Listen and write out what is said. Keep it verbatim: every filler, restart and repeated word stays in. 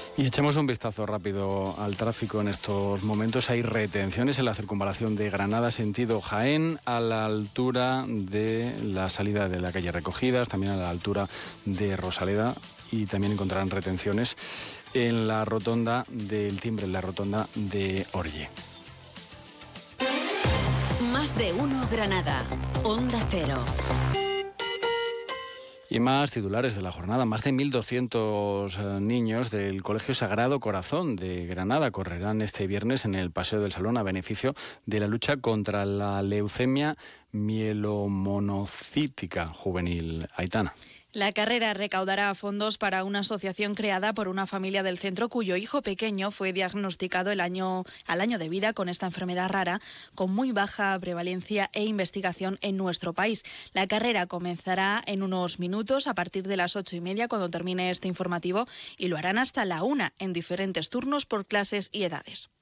Y echemos un vistazo rápido al tráfico en estos momentos. Hay retenciones en la circunvalación de Granada, sentido Jaén, a la altura de la salida de la calle Recogidas, también a la altura de Rosaleda, y también encontrarán retenciones en la rotonda del Timbre, en la rotonda de Orlle. Más de uno Granada, Onda Cero. Y más titulares de la jornada. Más de mil doscientos niños del Colegio Sagrado Corazón de Granada correrán este viernes en el Paseo del Salón a beneficio de la lucha contra la leucemia mielomonocítica juvenil. Aitana. La carrera recaudará fondos para una asociación creada por una familia del centro cuyo hijo pequeño fue diagnosticado el año, al año de vida con esta enfermedad rara, con muy baja prevalencia e investigación en nuestro país. La carrera comenzará en unos minutos a partir de las ocho y media cuando termine este informativo y lo harán hasta la una en diferentes turnos por clases y edades.